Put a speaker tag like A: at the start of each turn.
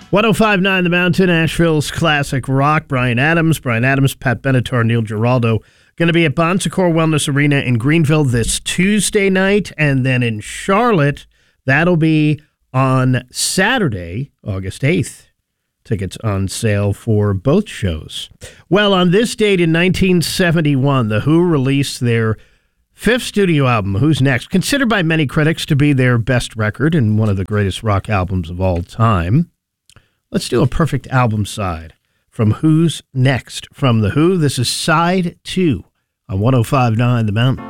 A: 105.9 The Mountain, Asheville's classic rock. Bryan Adams, Pat Benatar, Neil Giraldo. Going to be at Bon Secours Wellness Arena in Greenville this Tuesday night. And then in Charlotte, that'll be on Saturday, August 8th. Tickets on sale for both shows. Well, on this date in 1971, The Who released their fifth studio album, Who's Next, considered by many critics to be their best record and one of the greatest rock albums of all time. Let's do a perfect album side from Who's Next from The Who. This is Side 2 on 105.9 The Mountain.